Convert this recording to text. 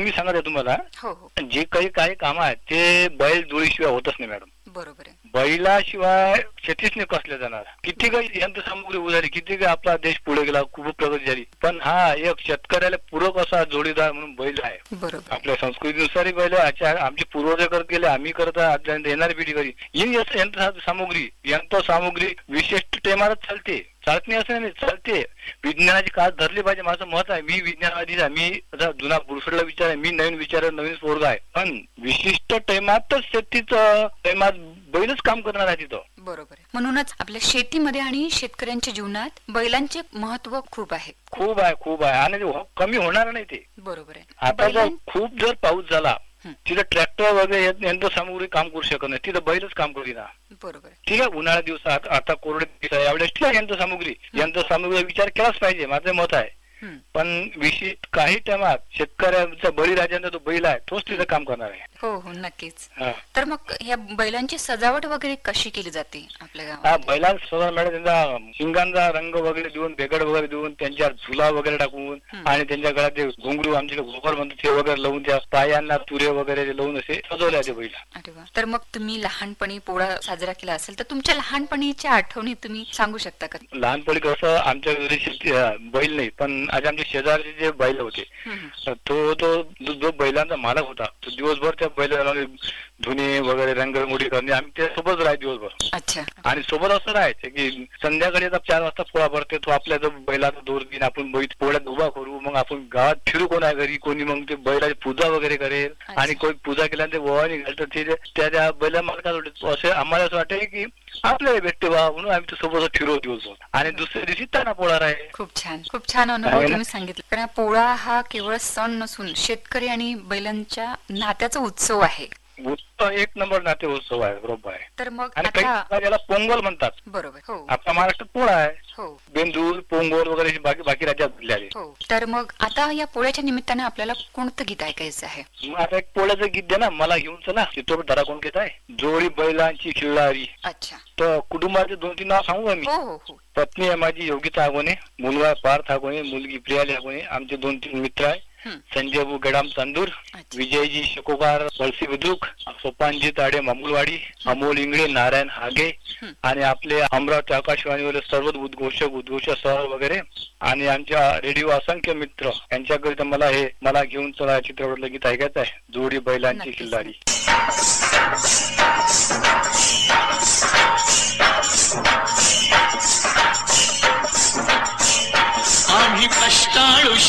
मी सांगत आहे तुम्हाला, हो हो जे काही काम आहेत ते बैल जोडीशिवाय होतच नाही मॅडम. बरोबर आहे. बैलाशिवाय शेतीच नाही कसल्या जाणार. किती काही यंत्रसामुग्री उभारी, किती काही आपला देश पुढे गेला, खूप प्रगती झाली, पण हा एक शेतकऱ्याला पूरक असा जोडीदार म्हणून बैल आहे. बरोबर आपल्या संस्कृतीनुसारही बैल आमचे पूर्वज करत गेले, आम्ही करत आपल्या येणारी पिढी करी. ही यंत्रसामुग्री विशिष्ट टेमारच चालत नाही असं नाही, चालते. विज्ञानाची काळ धरली पाहिजे माझं मत आहे. मी विज्ञानवादी आहे, मी आता जुना बुरसडला विचार आहे, मी नवीन विचार नवीन पोरगा आहे, पण विशिष्ट टाइमातच शेतीच टाइमात बैलच काम करणार आहे तिथं. बरोबर आहे. म्हणूनच आपल्या शेतीमध्ये आणि शेतकऱ्यांच्या जीवनात बैलांचे महत्व खूप आहे. खूप आहे आणि कमी होणार नाही ते. बरोबर आहे. आता जर खूप जर पाऊस झाला तिथं ट्रॅक्टर वगैरे यंत्रसामुग्री काम करू शकत नाही, तिथं बैलच काम करीना. बरोबर आहे. ठीक आहे, उन्हाळ्या दिवसात आता कोरडे दिवस आहे, यावेळेस ठीक आहे यंत्रसामुग्री विचार केलाच पाहिजे, माझं मत आहे. पण विशिष्ट काही टाइमात शेतकऱ्याचा बळीराजांचा जो बैल आहे तोच तिथं काम करणार आहे. हो हो नक्कीच. तर मग ह्या बैलांची सजावट वगैरे कशी केली जाते आपल्या गावात? हा, बैलांचा सजावट मॅडम त्यांचा शिंगांचा रंग वगैरे देऊन, बेगड वगैरे देऊन, त्यांच्या झुला वगैरे टाकून आणि त्यांच्या गळ्यात ते घुंगरू आमच्याकडे गोबर म्हणतात ते वगैरे लावून, त्या पायांना तुरे वगैरे लावून असे सजवले आहे बैल. अरे वा. तर मग तुम्ही लहानपणी पोळा साजरा केला असेल तर तुमच्या लहानपणीच्या आठवणी तुम्ही सांगू शकता का? लहानपणी कसं आमच्या घरी बैल नाही, पण आज आमच्या शेजारचे जे बैल होते तो बैलांचा मालक होता. तो दिवसभर त्या बैलाला धुणे वगैरे रंगरंगोटी करणे, आम्ही त्या सोबत राहायचो दिवसभर. अच्छा. आणि सोबत असं राहायचं की संध्याकाळी आता 4 वाजता पोळा भरते, तो आपल्या जो बैलाचा दोर घेऊन आपण पोळ्यात उभा करू, मग आपण गावात फिरू, कोणा घरी कोणी मग ते बैलाची पूजा वगैरे करेल आणि कोणी पूजा केल्यानंतर ओवाळणी घालतात ते त्या बैला मालकाला असं आम्हाला असं वाटतं की आपल्याला भेटते बा, म्हणून आम्ही सोबत फिरवतो दिवसभर. आणि दुसऱ्या दिवशी त्यांना पोळा राहील. खूप छान अनुभव तुम्ही सांगितलं. कारण पोळा हा केवळ सण नसून शेतकरी आणि बैलांच्या नात्याचा उत्सव आहे. एक नंबर नाते उत्सव आहे. बरोबर आहे. तर मग आणि काही याला पोंगल म्हणतात. बरोबर. हो. आपल्या महाराष्ट्रात पोळा आहे. हो. बेंदूर, पोंगल वगैरे बाकी राज्यात झाले. हो. तर मग आता या पोळ्याच्या निमित्ताने आपल्याला कोणतं गीत ऐकायचं आहे? मग आता एक पोळ्याचं गीत दे ना, मला घेऊन चला. चित्रपट धरा कोण घेत आहे? जोडी बैलांची खिल्लारी. अच्छा. तर कुटुंबाचे 2-3 नाव सांगू का मी? हो हो हो. पत्नी आहे माझी योगिता आगोने, मुलगा पार्थ आगोने, मुलगी प्रियाली आगोने, आमचे 2-3 मित्र आहे. संजय गडाम चांदूर, विजयजी शकोकार वळसी बुद्रुक, सोपानजी ताडे मामुलवाडी, अमोल इंगळे, नारायण हागे आणि आपले अमरावती आकाशवाणीवर सर्व उद्घोषक सर वगैरे आणि आमच्या रेडिओ असंख्य मित्र यांच्याकरिता मला घेऊन चला चित्रपटातलं गीत ऐकायचं आहे, जोडी बैलांची खिल्लारी. आम्ही कष्टाळू